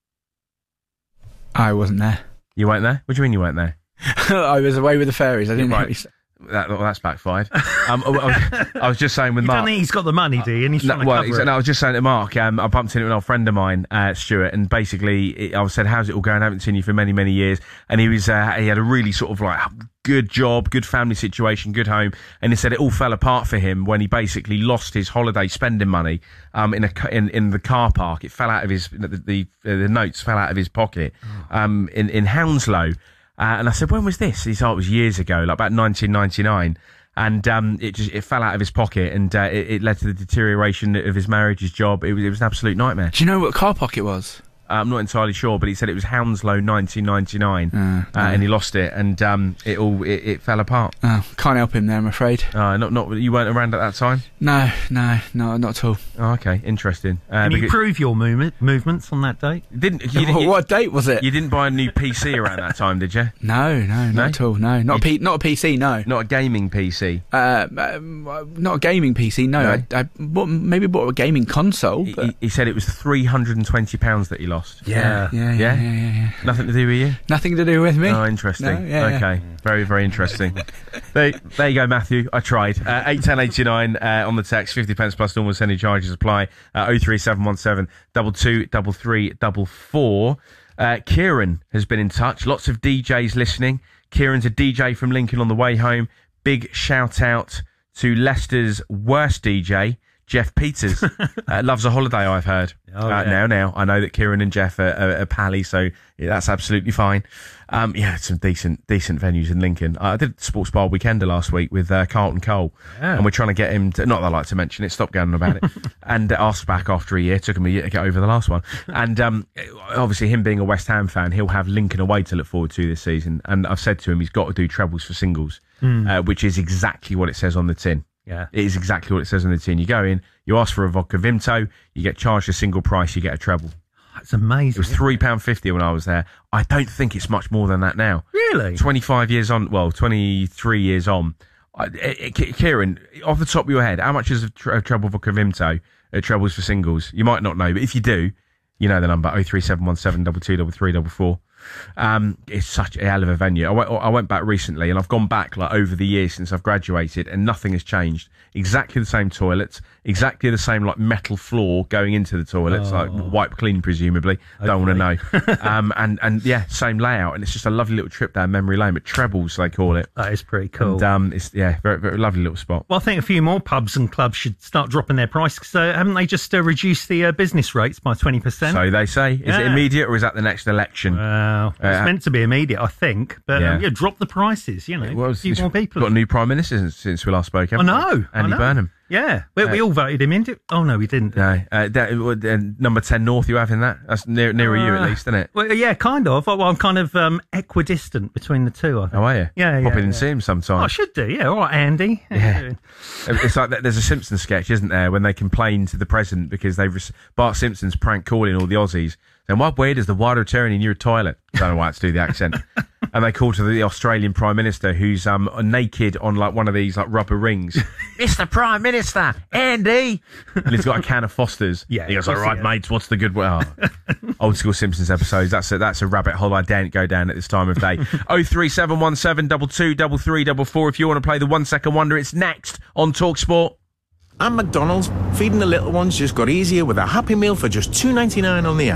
I wasn't there. You weren't there? What do you mean you weren't there? I was away with the fairies. I didn't Right. know. What That, well, that's backfired. Um, I, I, was, I was just saying with You Mark. don't think he's got the money, do you? And he's No, trying to well, cover exactly, it. no, I was just saying to Mark, um, I bumped into an old friend of mine, uh, Stuart, and basically it, I said, how's it all going? I haven't seen you for many, many years. And he was, uh, he had a really sort of like good job, good family situation, good home. And he said it all fell apart for him when he basically lost his holiday spending money, um, in a, ca- in, in the car park. It fell out of his, the, the, uh, the notes fell out of his pocket, um, in, in Hounslow. Uh, and I said, when was this? He said, oh, it was years ago, like about nineteen ninety-nine. And um, it just it fell out of his pocket, and uh, it, it led to the deterioration of his marriage, his job. It was it was an absolute nightmare. Do you know what car park it was? Uh, I'm not entirely sure, but he said it was Hounslow nineteen ninety-nine, uh, uh, and he lost it, and um, it all it, it fell apart. Oh, can't help him there, I'm afraid. Uh, not not you weren't around at that time. No, no, no, not at all. Oh, okay, interesting. Uh, Can you because- prove your movement, movements on that date? Didn't you, What- you- what date was it? You didn't buy a new P C around that time, did you? No, no, not No? at all. No, not a P, not a P C. No, Not a gaming P C. uh, um, not a gaming P C. No, No? I, I bought, maybe bought a gaming console. He, But he- he said it was three hundred and twenty pounds that he lost. yeah, yeah, yeah, yeah, yeah, yeah. Nothing to do with you. Nothing to do with me. Oh, interesting. No, yeah, okay, yeah. very, very interesting. there, there you go, Matthew. I tried. Uh, eight ten eighty nine uh, on the text. Fifty pence plus normal sending charges apply. Uh, oh three seven one seven double two double three double four. Uh, Kieran has been in touch. Lots of D Js listening. Kieran's a D J from Lincoln on the way home. Big shout out to Leicester's worst D J, Jeff Peters. uh, loves a holiday, I've heard. Oh, uh, yeah. Now, now, I know that Kieran and Jeff are, are, are pally, so yeah, that's absolutely fine. Um, yeah, some decent, decent venues in Lincoln. Uh, I did Sports Bar Weekender last week with uh, Carlton Cole, Yeah. and we're trying to get him to, not that I like to mention it, stop going on about it, and asked back after a year. Took him a year to get over the last one. And um, obviously, him being a West Ham fan, he'll have Lincoln away to look forward to this season. And I've said to him, he's got to do trebles for singles, Mm. uh, which is exactly what it says on the tin. Yeah. It is exactly what it says on the tin. You go in, you ask for a vodka Vimto, you get charged a single price, you get a treble. That's amazing. It was three pounds fifty when I was there. I don't think it's much more than that now. Really? twenty-five years on, well, twenty-three years on. I, I, I- Kieran, off the top of your head, how much is a, tre- a treble vodka Vimto at trebles for singles? You might not know, but if you do, you know the number, oh three seven one seven double two double three double four. Um, it's such a hell of a venue. I went, I went back recently, and I've gone back like over the years since I've graduated, and nothing has changed. Exactly the same toilets, exactly the same like metal floor going into the toilets, Oh. like wiped clean presumably. Don't want to know. um, and and yeah, same layout, and it's just a lovely little trip down memory lane. But trebles they call it. That is pretty cool. And um, it's yeah, very very lovely little spot. Well, I think a few more pubs and clubs should start dropping their prices. So haven't they just uh, reduced the uh, business rates by twenty percent? So they say. Is it Yeah. immediate or is that the next election? Well, it's Uh, meant to be immediate, I think. But Yeah. um, yeah, drop the prices, you know. Well, a few it's more people. got a new prime minister since, since we last spoke. I haven't we? know. I Andy know. Burnham. Yeah. We, we Uh, all voted him in. did- Oh, no, we didn't. No, uh, that, uh, number ten North. You having that? That's near nearer you at Uh, least, isn't it? Well, yeah, kind of. Well, I'm kind of um, equidistant between the two, I think. How are you? Yeah, Pop yeah, in and yeah. see him Oh, I sometime. should do, yeah. All right, Andy. How you Yeah. doing? It's like that, there's a Simpsons sketch, isn't there, when they complain to the president because they've res- Bart Simpson's prank calling all the Aussies. Then what way does the water turn in your toilet? Don't know why to do the accent. And they call to the Australian Prime Minister, who's um naked on like one of these like rubber rings. Mister Prime Minister, Andy, and he's got a can of Fosters. Yeah, he goes, of "All course right, he mates, what's the good way?" Oh. Old school Simpsons episodes. That's a that's a rabbit hole I daren't go down at this time of day. Oh three seven one seven double two double three double four. If you want to play the one second wonder, it's next on TalkSport. At McDonald's, feeding the little ones just got easier with a Happy Meal for just two ninety-nine on the app.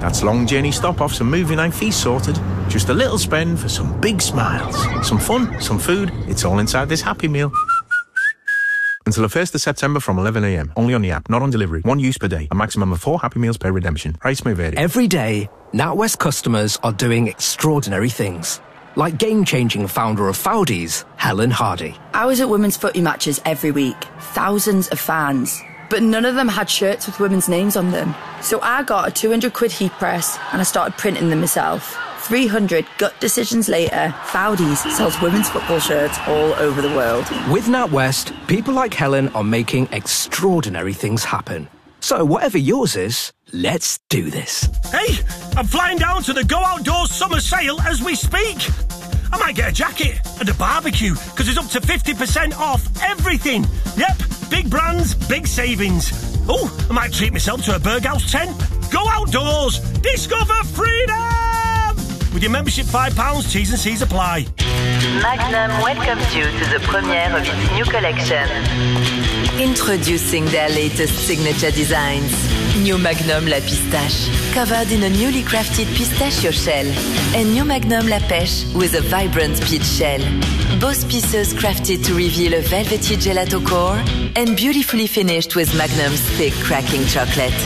That's long journey stop-offs and movie night feast sorted. Just a little spend for some big smiles. Some fun, some food. It's all inside this Happy Meal. Until the first of September from eleven a m. Only on the app, not on delivery. One use per day. A maximum of four Happy Meals per redemption. Price may vary. Every day, NatWest customers are doing extraordinary things. Like game-changing founder of Foudies, Helen Hardy. I was at women's footy matches every week. Thousands of fans. But none of them had shirts with women's names on them. So I got a two hundred quid heat press and I started printing them myself. three hundred gut decisions later, Foudies sells women's football shirts all over the world. With NatWest, people like Helen are making extraordinary things happen. So whatever yours is, let's do this. Hey, I'm flying down to the Go Outdoors summer sale as we speak. I might get a jacket and a barbecue because it's up to fifty percent off everything. Yep, big brands, big savings. Oh, I might treat myself to a Berghaus tent. Go Outdoors, discover freedom! With your membership five pounds, T's and C's apply. Magnum welcomes you to the premiere of its new collection. Introducing their latest signature designs. New Magnum La Pistache, covered in a newly crafted pistachio shell. And New Magnum La Pêche with a vibrant peach shell. Both pieces crafted to reveal a velvety gelato core and beautifully finished with Magnum's thick cracking chocolate.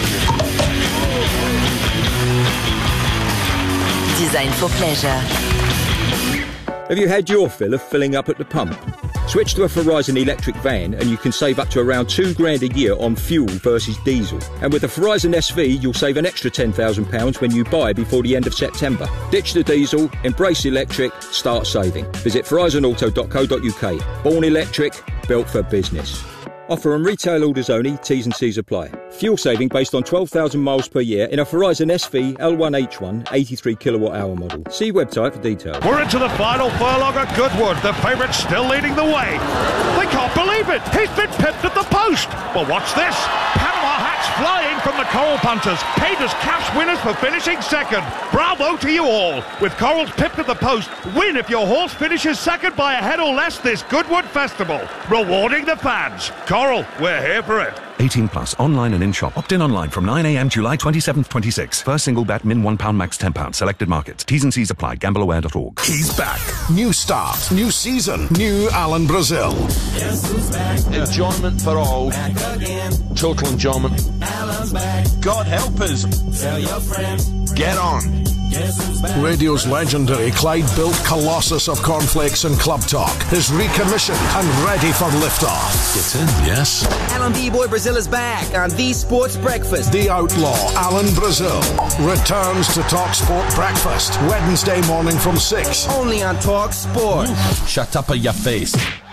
Designed for pleasure. Have you had your fill of filling up at the pump? Switch to a Verizon electric van and you can save up to around two grand a year on fuel versus diesel. And with the Verizon S V, you'll save an extra ten thousand pounds when you buy before the end of September. Ditch the diesel, embrace electric, start saving. Visit verizon auto dot co dot u k. Born electric, built for business. Offer on retail orders only, T's and C's apply. Fuel saving based on twelve thousand miles per year in a Verizon S V L one H one eighty-three kilowatt hour model. See website for details. We're into the final furlong at Goodwood. The favourite's still leading the way. They can't believe it. He's been pipped at the post. Well, what's this? Panama hats flying from the Coral Punters. Paid as cash winners for finishing second. Bravo to you all. With Corals pipped at the post, win if your horse finishes second by a head or less this Goodwood Festival. Rewarding the fans. Coral, we're here for it. eighteen plus, online and in-shop. Opt-in online from nine a m July twenty-seventh, twenty-six. First single bet, min one pound, max ten pounds. Selected markets. T's and C's apply. gamble aware dot org. He's back. New start. New season. New Alan Brazil. Enjoyment for all. Total enjoyment. God help us. Tell your friends. Get on. Radio's legendary Clyde-built Colossus of cornflakes and club talk is recommissioned and ready for liftoff. Get in, yes. Alan B-Boy Brazil is back on The Sports Breakfast. The outlaw Alan Brazil returns to Talk Sport Breakfast Wednesday morning from six. Only on Talk Sport. Shut up in your face.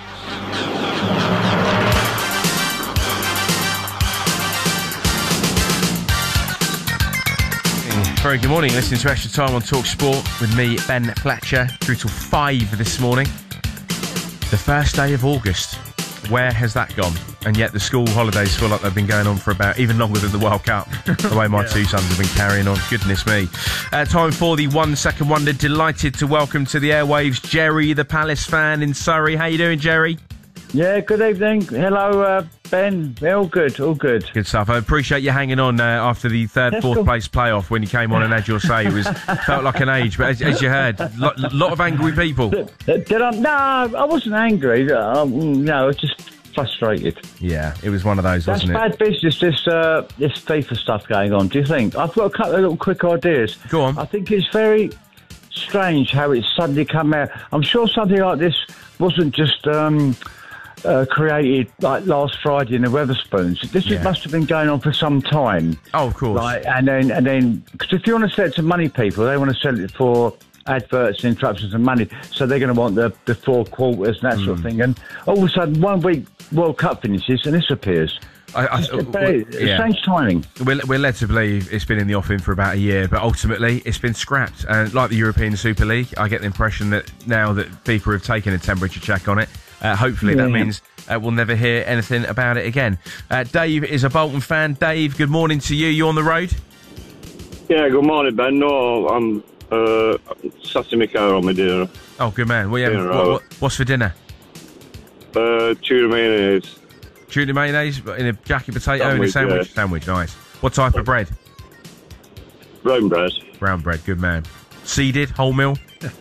Very good morning. Listening to Extra Time on Talk Sport with me, Ben Fletcher, through till five this morning. The first day of August. Where has that gone? And yet the school holidays feel like they've been going on for about even longer than the World Cup. The way my yeah. two sons have been carrying on. Goodness me. Uh, time for the one second wonder. Delighted to welcome to the airwaves Jerry, the Palace fan in Surrey. How you doing, Jerry? Yeah, good evening. Hello, uh, Ben. Yeah, all good, all good. Good stuff. I appreciate you hanging on uh, after the third, That's fourth cool. place playoff when you came on and had your say. It was felt like an age, but as, as you heard, a lot, lot of angry people. Did, did I? No, I wasn't angry. Um, no, I was just frustrated. Yeah, it was one of those, That's wasn't it? bad business, this, uh, this FIFA stuff going on, do you think? I've got a couple of little quick ideas. Go on. I think it's very strange how it's suddenly come out. I'm sure something like this wasn't just... Um, Uh, created like last Friday in the Weatherspoons. This Yeah. must have been going on for some time. Oh, of course. Like, and then, and then, because if you want to sell it to money people, they want to sell it for adverts, interruptions, and money. So they're going to want the, the four quarters and that sort of thing. And all of a sudden, one week World Cup finishes and this appears. I, I, It's a very- well, yeah. strange timing. We're, we're led to believe it's been in the offing for about a year, but ultimately it's been scrapped. And like the European Super League, I get the impression that now that FIFA have taken a temperature check on it, uh, hopefully that Yeah. means uh, we'll never hear anything about it again. Uh, Dave is a Bolton fan. Dave, good morning to you. You on the road? Yeah, good morning, Ben. No, I'm uh, sat in my car on my dinner. Oh, good man. Well, yeah, Yeah, what, right. what, what's for dinner? Uh, tuna mayonnaise. Tuna mayonnaise in a jacket potato and a Sandwich, sandwich? yeah. Sandwich, nice. What type of bread? brown bread. Brown bread, good man. Seeded, wholemeal?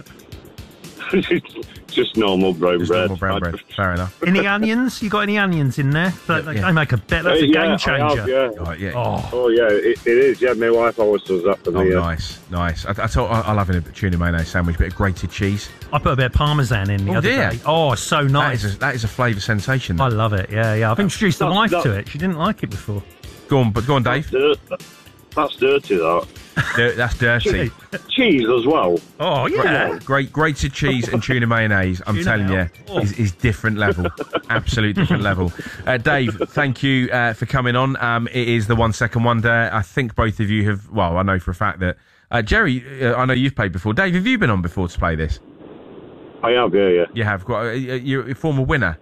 Just normal brown Just bread. normal brown bread. Fair enough. Any onions? You got any onions in there? They, they, yeah. they make a bet. That's Uh, a yeah, game I changer. have, yeah. Oh, yeah. Oh. Oh, yeah, it, it is. Yeah, my wife always does that for Oh, me. uh, nice, nice. I, I thought I, I love a tuna mayonnaise sandwich, bit of grated cheese. I put a bit of parmesan in the Oh, other dear. day. Oh, it's so nice. That is a, that is a flavour sensation. I love it. Yeah, yeah. I've introduced the That's- wife that- to it. She didn't like it before. Go on, but go on, Dave. Dirt, that's dirty, that. Dirt, that's dirty. Cheese as well. Oh, yeah. Great grated cheese and tuna mayonnaise, I'm Tuna telling you, melt. Oh. is, is different level. Absolute different level. Uh, Dave, thank you uh, for coming on. Um, it is the One Second Wonder. I think both of you have, well, I know for a fact that, uh, Jerry, uh, I know you've played before. Dave, have you been on before to play this? I have, yeah, yeah. You have. Got, uh, you're a former winner.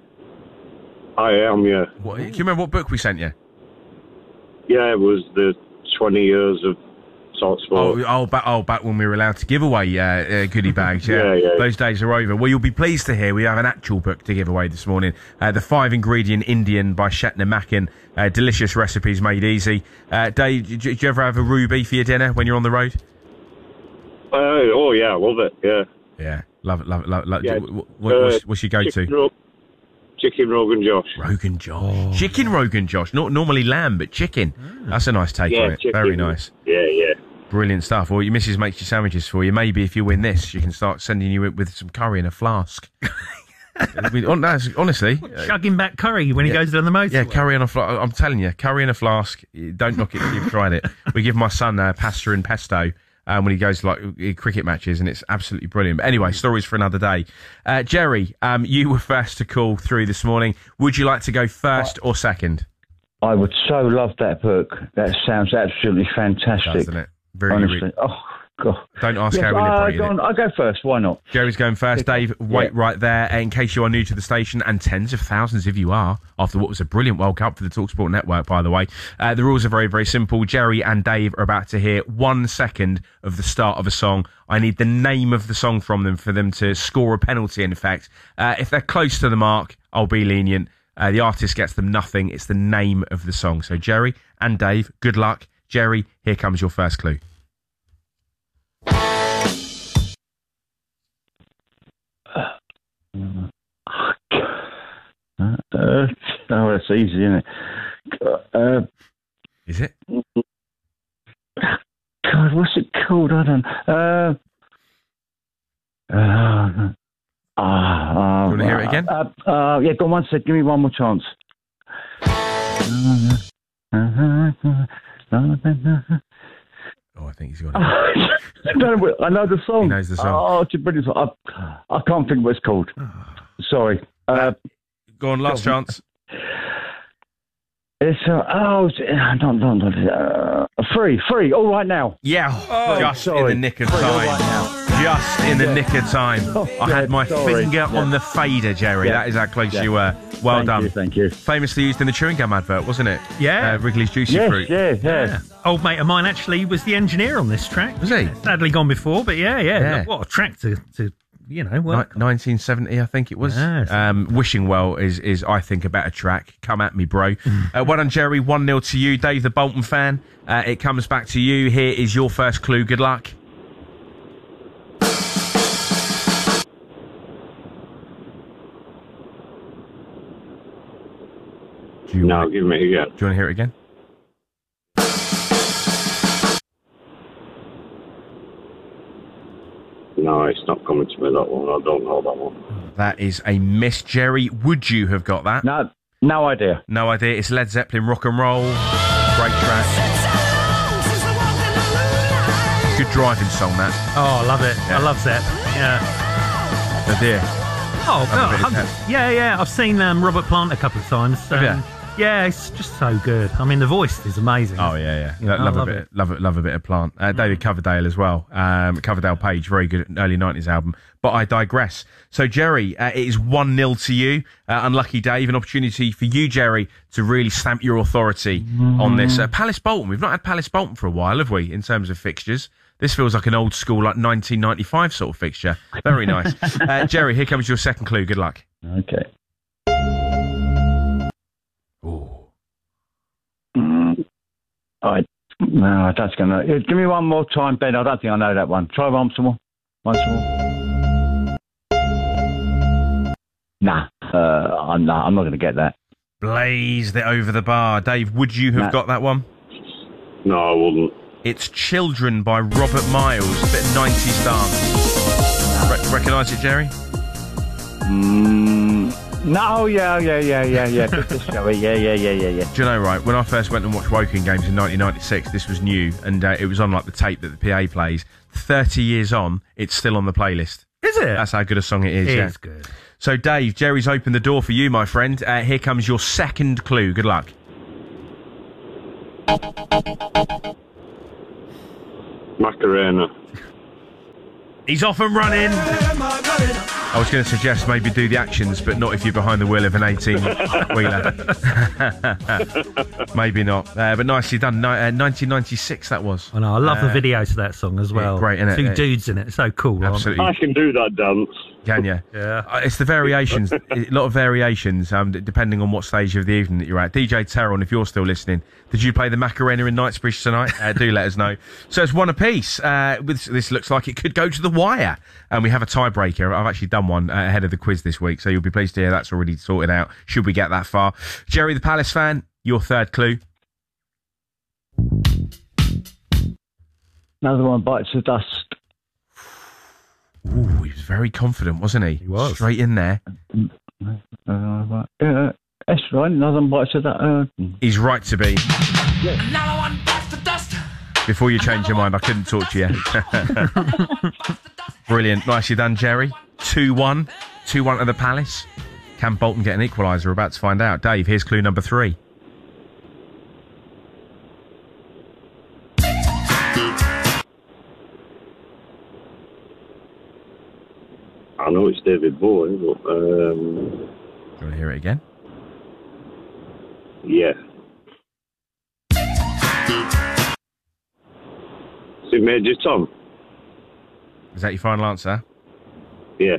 I am, yeah. What, can you remember what book we sent you? Yeah, it was the twenty years of Talk Sport. Oh, oh, back, oh, back when we were allowed to give away uh, uh, goodie bags. Yeah. Yeah, yeah. Those days are over. Well, you'll be pleased to hear we have an actual book to give away this morning. Uh, the Five Ingredient Indian by Shetner Mackin. Uh, delicious recipes made easy. Uh, Dave, do, do you ever have a ruby for your dinner when you're on the road? Uh, oh, yeah, I love it, yeah. Yeah, love it, love it, love it. Love it. Yeah, What, what, what's, uh, what's your go-to? Chicken, ro- chicken Rogan Josh. Rogan Josh. Chicken Rogan Josh. Not normally lamb, but chicken. That's a nice take Yeah, on it. chicken. Very nice. Yeah, yeah. Brilliant stuff. Or your missus makes your sandwiches for you. Maybe if you win this, she can start sending you it with some curry in a flask. I mean, hon- that's- honestly, uh, Chugging back curry when he yeah. goes down the motorway. yeah, curry in a flask. I'm telling you, curry in a flask. Don't knock it till you've tried it. We give my son uh, pasta and pesto um, when he goes to like uh, cricket matches, and it's absolutely brilliant. But anyway, stories for another day. Uh, Jerry, um, you were first to call through this morning. Would you like to go first or second? I would so love that book. That sounds absolutely fantastic. Doesn't it? Very Honestly. re- Oh, God. Don't ask Yes, how we uh, liberated go it. on, I'll go first. Why not? Jerry's going first. Dave, wait Yeah. right there. In case you are new to the station, and tens of thousands of you are, after what was a brilliant World Cup for the TalkSport Network, by the way. Uh, the rules are very, very simple. Jerry and Dave are about to hear one second of the start of a song. I need the name of the song from them for them to score a penalty, in effect. Uh, if they're close to the mark, I'll be lenient. Uh, the artist gets them nothing. It's the name of the song. So, Jerry and Dave, good luck. Jerry, here comes your first clue. Uh, oh, that's easy, isn't it? Uh, Is it? God, what's it called? I don't know. Uh, uh, ah, uh, You wanna hear it again? Uh, uh, yeah, go on one sec. Give me one more chance. Oh, I think he's got it. I, don't know, what- I know the song. He knows the song. Oh, it's a brilliant song. I, I can't think what it's called. Sorry. Uh, Go on, last chance. It's uh, oh, it's, uh, no, no, no, uh, free, free. All right now. Yeah, Oh, just in sorry. the nick of Free, all time. right now. Just in the nick of time. Oh, I yeah, had my sorry. finger Yeah. on the fader, Jerry. Yeah. That is how close Yeah. you were. Well Thank done. you, thank you. Famously used in the chewing gum advert, wasn't it? Yeah. Uh, Wrigley's Juicy Yes, Fruit. yeah, yeah. Old mate of mine actually was the engineer on this track. Was he? Sadly gone before, but yeah, yeah. Yeah. Look, what a track to, to you know, well, Ni- nineteen seventy, I think it was. Yes. Um, Wishing Well is, is, I think, a better track. Come at me, bro. uh, well done, Jerry. one nil to you. Dave, the Bolton fan. Uh, it comes back to you. Here is your first clue. Good luck. Do you No, want, give me it again. do you want to hear it again? No, it's not coming to me, that one. I don't know that one. That is a miss, Jerry. Would you have got that? No, no idea. No idea. It's Led Zeppelin Rock and Roll. Great track. Good driving song, that. oh, I love it. Yeah. I love Zep. Yeah. The dear. Oh, Have a God, bit of hun- Zep. yeah, yeah. I've seen um, Robert Plant a couple of times. Um, Have you? Yeah, it's just so good. I mean, the voice is amazing. Oh yeah, yeah. Yeah, Lo- I love, love a bit, it. love it, love a bit of Plant. Uh, David Coverdale as well. Um, Coverdale Page, very good early nineties album. But I digress. So Jerry, uh, it is one nil to you. Uh, unlucky Dave, an opportunity for you, Jerry, to really stamp your authority on this. Uh, Palace Bolton. We've not had Palace Bolton for a while, have we? In terms of fixtures, this feels like an old school, like nineteen ninety-five sort of fixture. Very nice. uh, Jerry, here comes your second clue. Good luck. Okay. Ooh. Mm, I No, I don't think I know. Give me one more time, Ben. I don't think I know that one. Try once more. Once more. Nah, uh, I'm not, I'm not going to get that. Blazed it over the bar. Dave, would you have Nah. got that one? No, I wouldn't. It's Children by Robert Miles, a bit nineties dance. Re- recognise it, Jerry? Mm, no, yeah, yeah, yeah, yeah, yeah. Bit disco-y, yeah, yeah, yeah, yeah, yeah. Do you know, right, when I first went and watched Woking games in nineteen ninety-six, this was new, and uh, it was on like the tape that the P A plays. thirty years on, it's still on the playlist. Is it? That's how good a song it is. It yeah. is good. So, Dave, Jerry's opened the door for you, my friend. Uh, here comes your second clue. Good luck. Macarena. He's off and running. I was going to suggest maybe do the actions, but not if you're behind the wheel of an eighteen-wheeler. Maybe not. Uh, but nicely done. Ni- uh, nineteen ninety-six, that was. I know. I love Uh, the video to that song as well. yeah, great, isn't it? Two Uh, dudes in it. It's so cool. Absolutely. I can do that dance. Can you? Yeah. Uh, it's the variations. A lot of variations, um, d- depending on what stage of the evening that you're at. D J Terron, if you're still listening, did you play the Macarena in Knightsbridge tonight? Uh, do let us know. So it's one apiece. Uh, with, this looks like it could go to the wire. And we have a tiebreaker. I've actually done one uh, ahead of the quiz this week, so you'll be pleased to hear that's already sorted out, should we get that far. Jerry, the Palace fan, your third clue. Another one bites the dust. Ooh, he was very confident, wasn't he? He was. Straight in there. Uh, uh, that's right. Another one bites the dust. Uh, He's right to be. yeah. Another one bites the dust. Before you change your mind, I couldn't talk to you. Brilliant. Nicely done, Jerry. two one. two one to the Palace. Can Bolton get an equaliser? We're about to find out. Dave, here's clue number three. I know it's David Bowie, but um, Do you want to hear it again? yeah. Is it Major Tom? Is that your final answer? Yeah.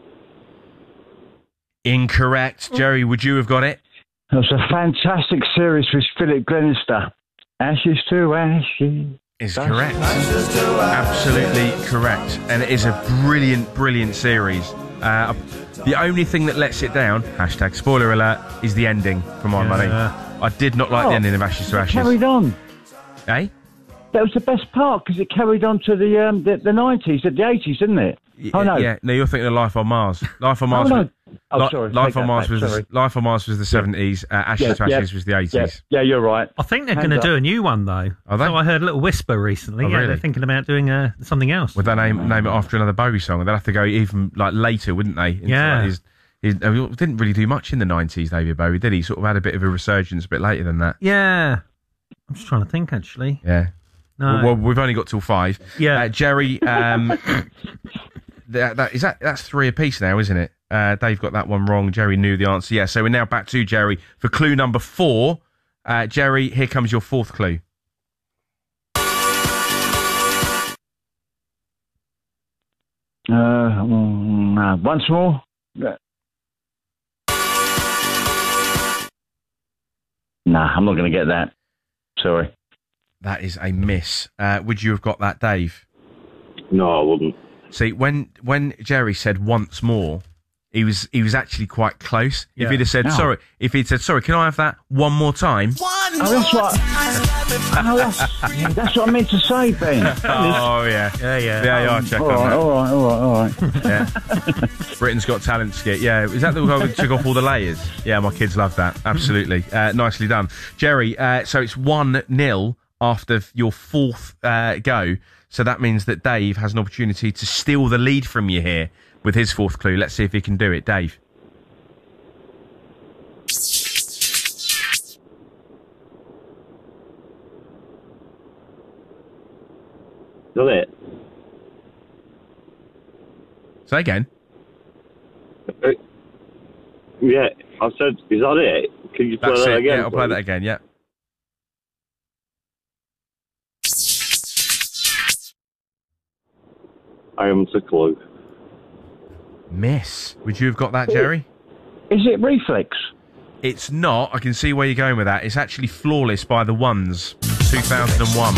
Incorrect. Jerry, would you have got it? It was a fantastic series with Philip Glenister. Ashes to ashes. Is correct. Absolutely correct. And it is a brilliant, brilliant series. Uh, the only thing that lets it down, hashtag spoiler alert, is the ending, for my Yeah. money. I did not like Oh, the ending of Ashes to Ashes. Carried on. Eh? That was the best part because it carried on to the um, the, the nineties, the eighties, didn't it? Oh no, Yeah, no, you're thinking of Life on Mars. Life on Mars. Oh, no. was- Oh, Li- sorry, Life take on that Mars back, was the, sorry. Life on Mars was the seventies. Uh, Ashes Yeah, to yeah. Ashes was the eighties. Yeah, yeah, you're right. I think they're Hands going to up. do a new one though. Are they? So I heard a little whisper recently. Oh, yeah, really? they're thinking about doing uh, something else. Would they name name it after another Bowie song? They'd have to go even like later, wouldn't they? Into, Yeah. like, his, his, uh, he didn't really do much in the nineties, David Bowie, did he? Sort of had a bit of a resurgence a bit later than that. Yeah. I'm just trying to think actually. Yeah. No. Well, well, we've only got till five. Yeah. Uh, Jerry, um, that, that, is that, that's three apiece now, isn't it? Uh, Dave got that one wrong. Jerry knew the answer. Yeah, so we're now back to Jerry for clue number four. Uh, Jerry, here comes your fourth clue. Uh, mm, uh, once more. Yeah. Nah, I'm not going to get that. Sorry. That is a miss. Uh, would you have got that, Dave? No, I wouldn't. See, when when Jerry said once more, he was he was actually quite close. Yeah. If he'd have said No. sorry, if he'd said sorry, can I have that one more time? Oh, that's what. Oh, that's, yeah, that's what I meant to say, Ben. Oh yeah, yeah, yeah. Yeah, yeah. I'll check all on right, that. all right, all right, all right. Yeah. Britain's Got Talent skit. Yeah, is that the one that took off all the layers? Yeah, my kids love that. Absolutely, uh, nicely done, Jerry. Uh, so it's one nil after your fourth uh, go. So that means that Dave has an opportunity to steal the lead from you here with his fourth clue. Let's see if he can do it, Dave. Is that it? Say again. Uh, yeah, I said, is that it? Can you play That's that it. again? Yeah, I'll play please? that again. Yeah. I haven't a clue. Miss. Would you have got that, Jerry? Is it Reflex? It's not. I can see where you're going with that. It's actually Flawless by The Ones. two thousand one.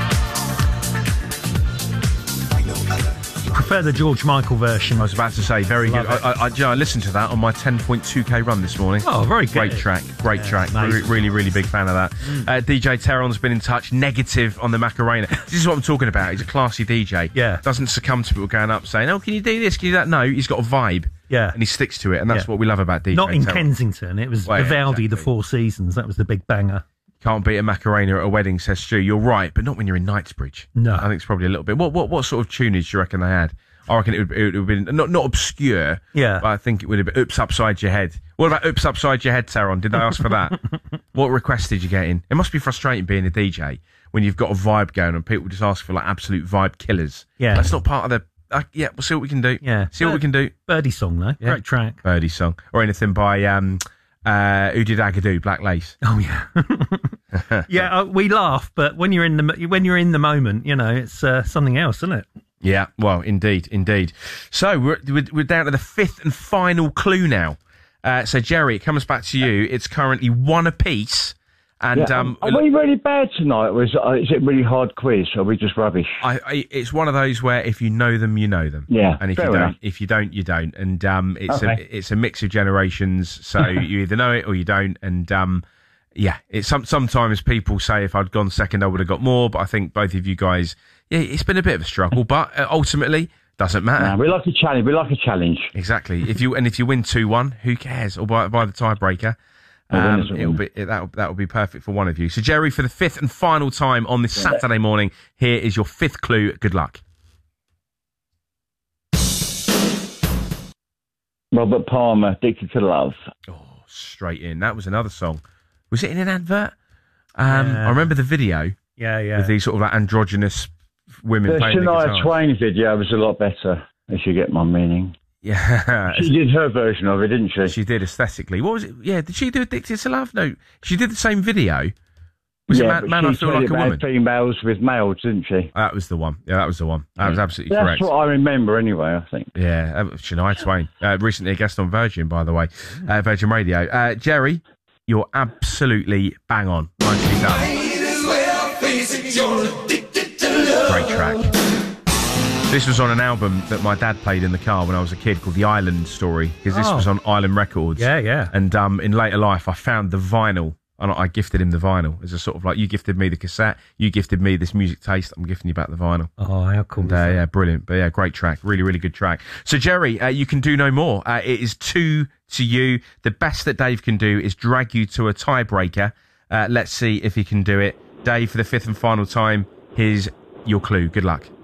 Prefer the George Michael version. I was about to say, very Love good. it. I, I, I, you know, I listened to that on my ten point two K run this morning. Oh, very good. Great track, great Yeah, track. amazing. Re- really, really big fan of that. Mm. Uh, D J Teron's been in touch, negative on the Macarena. This is what I'm talking about. He's a classy D J. Yeah. Doesn't succumb to people going up saying, oh, can you do this, can you do that? No, he's got a vibe. Yeah. And he sticks to it, and that's Yeah. what we love about D J Not in Teron. Kensington. It was Well, yeah, Vivaldi, exactly. the Four Seasons. That was the big banger. Can't beat a Macarena at a wedding, says Stu. You're right, but not when you're in Knightsbridge. No. I think it's probably a little bit. What what what sort of tunage do you reckon they had? I reckon it would, it would have been not not obscure. Yeah. But I think it would have been Oops Upside Your Head. What about Oops Upside Your Head, Teron? Did they ask for that? What request did you get in? It must be frustrating being a D J when you've got a vibe going and people just ask for like absolute vibe killers. Yeah. That's not part of the. Uh, yeah, we'll see what we can do. Yeah. See what we can do. Birdie song, though. Yeah. Great track. Birdie song. Or anything by um uh Who Did Agadoo, Black Lace. Oh, yeah. yeah, uh, we laugh, but when you're in the when you're in the moment, you know, it's uh, something else, isn't it? Yeah, well, indeed, indeed. So we're, we're we're down to the fifth and final clue now. Uh, so Jerry, it comes back to you. It's currently one apiece, and Yeah, um, are we really bad tonight, or is, uh, is it a really hard quiz, or are we just rubbish? I, I, it's one of those where if you know them, you know them. Yeah, and if fair you don't, enough. if you don't, you don't. And um, it's Okay. a it's a mix of generations. So you either know it or you don't. And um, yeah, it's some sometimes people say if I'd gone second, I would have got more. But I think both of you guys, yeah, it's been a bit of a struggle, but uh, ultimately doesn't matter. No, we like a challenge. We like a challenge. Exactly. If you and if you win two one, who cares? Or by by the tiebreaker. Well, then Um, it's a it'll win. be it, that'll that'll be perfect for one of you. So Jerry, for the fifth and final time on this Saturday morning, here is your fifth clue. Good luck. Robert Palmer, Addicted to Love. Straight in. That was another song. Was it in an advert? Um, Yeah. I remember the video. Yeah, yeah. With these sort of like androgynous women The playing the Shania guitar. Twain video was a lot better, if you get my meaning. Yeah. She did her version of it, didn't she? She did aesthetically. What was it? Yeah, did she do Addicted to Love? No, she did the same video. Was yeah, it but Man, Man she I Feel told Like a about Woman? females with males, didn't she? That was the one. Yeah, that was the one. That was absolutely That's correct. what I remember anyway, I think. Yeah, uh, Shania Twain. Uh, recently a guest on Virgin, by the way. Uh, Virgin Radio. Uh, Jerry, you're absolutely bang on. Nicely done. Great track. This was on an album that my dad played in the car when I was a kid called The Island Story, because this Oh. was on Island Records. Yeah, yeah. And um, in later life, I found the vinyl, and I gifted him the vinyl. As a sort of like, you gifted me the cassette, you gifted me this music taste, I'm gifting you back the vinyl. Oh, how cool And, is uh, that? yeah, brilliant. But yeah, great track. Really, really good track. So, Jerry, uh, you can do no more. Uh, it is two to you. The best that Dave can do is drag you to a tiebreaker. Uh, let's see if he can do it. Dave, for the fifth and final time, here's your clue. Good luck.